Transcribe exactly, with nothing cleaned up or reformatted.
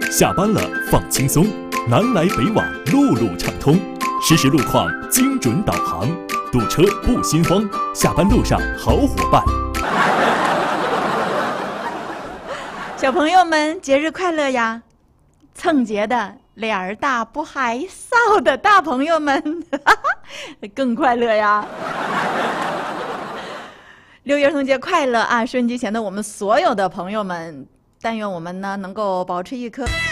下班了放轻松，南来北往路路畅通，实时路况精准导航，堵车不心慌，下班路上好伙伴。 小朋友们，节日快乐呀！蹭节的、脸儿大不害臊的大朋友们，更快乐呀！六一儿童节快乐啊！收音机前的我们所有的朋友们，但愿我们呢能够保持一颗